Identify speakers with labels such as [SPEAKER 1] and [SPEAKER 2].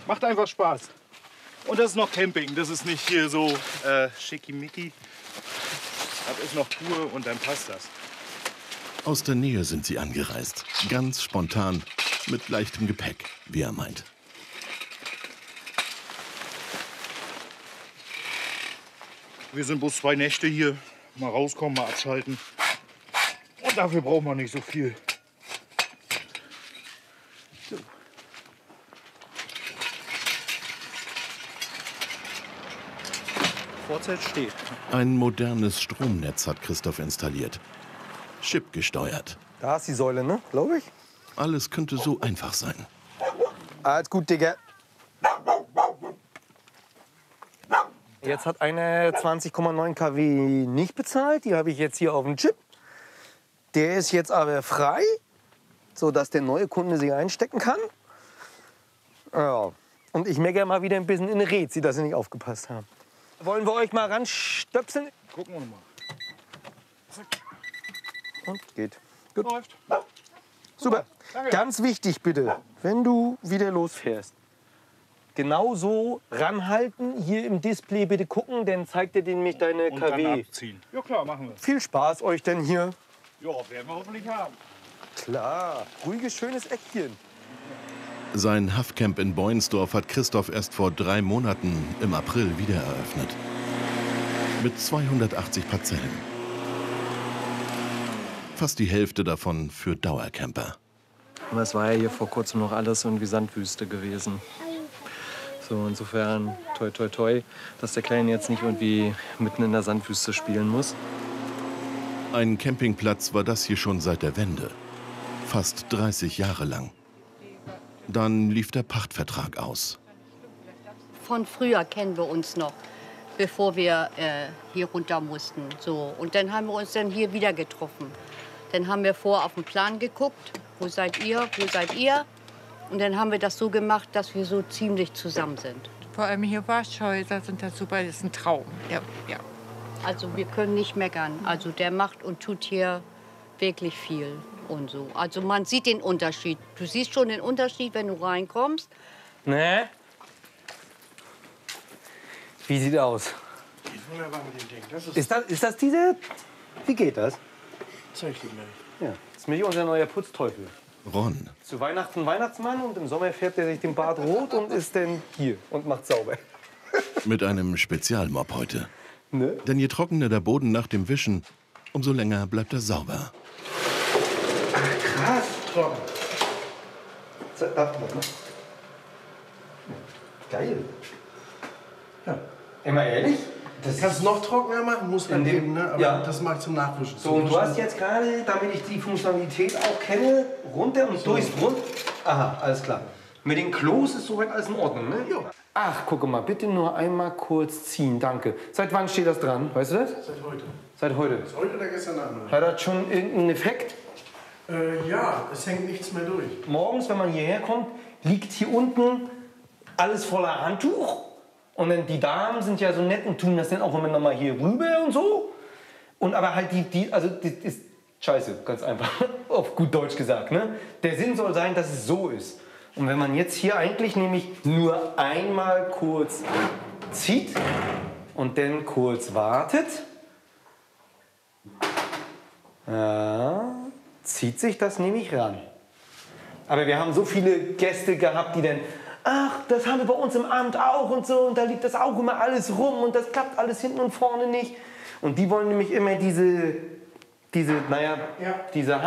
[SPEAKER 1] Macht einfach Spaß. Und das ist noch Camping, das ist nicht hier so schickimicki. Das ist noch pur und dann passt das.
[SPEAKER 2] Aus der Nähe sind sie angereist. Ganz spontan, mit leichtem Gepäck, wie er meint.
[SPEAKER 1] Wir sind bloß 2 Nächte hier. Mal rauskommen, mal abschalten. Und dafür braucht man nicht so viel. So. Vorzelt steht.
[SPEAKER 2] Ein modernes Stromnetz hat Christoph installiert. Chipgesteuert.
[SPEAKER 3] Da ist die Säule, ne? Glaube ich.
[SPEAKER 2] Alles könnte so einfach sein.
[SPEAKER 3] Alles gut, Digga. Jetzt hat eine 20,9 kW nicht bezahlt. Die habe ich jetzt hier auf dem Chip. Der ist jetzt aber frei, sodass der neue Kunde sie einstecken kann. Ja. Und ich meckere mal wieder ein bisschen in Rätsel, dass sie nicht aufgepasst haben. Wollen wir euch mal ranstöpseln?
[SPEAKER 1] Gucken wir mal.
[SPEAKER 3] Und geht. Gut.
[SPEAKER 1] Läuft.
[SPEAKER 3] Super.
[SPEAKER 1] Danke.
[SPEAKER 3] Ganz wichtig bitte, wenn du wieder losfährst, genau so ranhalten, hier im Display bitte gucken, dann zeigt dir nämlich deine
[SPEAKER 1] Und dann
[SPEAKER 3] KW.
[SPEAKER 1] abziehen. Ja klar, machen wir.
[SPEAKER 3] Viel Spaß euch denn hier.
[SPEAKER 1] Ja, werden wir hoffentlich haben.
[SPEAKER 3] Klar, ruhiges, schönes Eckchen.
[SPEAKER 2] Sein Haftcamp in Boinsdorf hat Christoph erst vor 3 Monaten im April wieder eröffnet. Mit 280 Parzellen. Fast die Hälfte davon für Dauercamper.
[SPEAKER 4] Aber es war ja hier vor kurzem noch alles irgendwie Sandwüste gewesen. So, insofern toi toi toi, dass der Kleine jetzt nicht irgendwie mitten in der Sandwüste spielen muss.
[SPEAKER 2] Ein Campingplatz war das hier schon seit der Wende. Fast 30 Jahre lang. Dann lief der Pachtvertrag aus.
[SPEAKER 5] Von früher kennen wir uns noch, bevor wir hier runter mussten. So. Und dann haben wir uns dann hier wieder getroffen. Dann haben wir auf den Plan geguckt, wo seid ihr, wo seid ihr? Und dann haben wir das so gemacht, dass wir so ziemlich zusammen sind.
[SPEAKER 6] Vor allem hier Warschhäuser sind das super, das ist ein Traum. Ja, ja.
[SPEAKER 5] Also wir können nicht meckern. Also der macht und tut hier wirklich viel und so. Also man sieht den Unterschied. Du siehst schon den Unterschied, wenn du reinkommst.
[SPEAKER 3] Ne? Wie sieht aus?
[SPEAKER 1] Geht wunderbar mit dem Ding. Das
[SPEAKER 3] Ist das diese? Wie geht das?
[SPEAKER 1] zeig ich dir gleich.
[SPEAKER 3] Ja, das ist nämlich unser neuer Putzteufel.
[SPEAKER 2] Ron.
[SPEAKER 3] Zu Weihnachten Weihnachtsmann und im Sommer färbt er sich den Bart rot und ist dann hier und macht sauber.
[SPEAKER 2] Mit einem Spezialmopp heute.
[SPEAKER 3] Ne?
[SPEAKER 2] Denn je trockener der Boden nach dem Wischen, umso länger bleibt er sauber.
[SPEAKER 3] Krass.
[SPEAKER 1] Trocken.
[SPEAKER 3] Geil. Ja. Immer ehrlich?
[SPEAKER 7] Das kannst du noch trockener machen, muss halt eben, ne? Aber
[SPEAKER 3] ja.
[SPEAKER 7] das mag ich zum Nachwischen.
[SPEAKER 3] So, und du hast jetzt gerade, damit ich die Funktionalität auch kenne, runter und durchs Rund. Aha, alles klar. Mit den Klos ist soweit alles in Ordnung, ne? Ja. Ach, gucke mal, bitte nur einmal kurz ziehen, danke. Seit wann steht das dran, weißt du das?
[SPEAKER 7] Seit heute.
[SPEAKER 3] Seit heute.
[SPEAKER 7] Heute oder gestern Abend?
[SPEAKER 3] Hat das schon irgendeinen Effekt?
[SPEAKER 7] Ja, es hängt nichts mehr durch.
[SPEAKER 3] Morgens, wenn man hierher kommt, liegt hier unten alles voller Handtuch. Und dann die Damen sind ja so nett und tun das dann auch immer noch mal hier rüber und so. Und aber halt also das ist scheiße, ganz einfach, auf gut Deutsch gesagt. Ne? Der Sinn soll sein, dass es so ist. Und wenn man jetzt hier eigentlich nämlich nur einmal kurz zieht und dann kurz wartet, ja, zieht sich das nämlich ran. Aber wir haben so viele Gäste gehabt, die dann, ach, das haben wir bei uns im Amt auch und so, und da liegt das auch immer alles rum und das klappt alles hinten und vorne nicht. Und die wollen nämlich immer diese